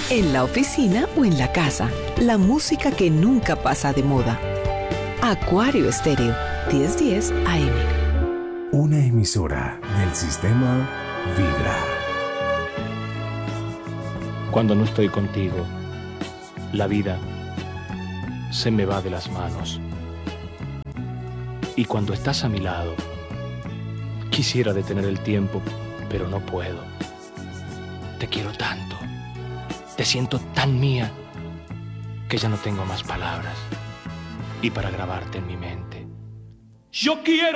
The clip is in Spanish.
en la oficina o en la casa. La música que nunca pasa de moda. Acuario Estéreo, 1010 AM. Una emisora del sistema Vibra. Cuando no estoy contigo, la vida se me va de las manos. Y cuando estás a mi lado, quisiera detener el tiempo, pero no puedo. Te quiero tanto, te siento tan mía, que ya no tengo más palabras. Y para grabarte en mi mente, yo quiero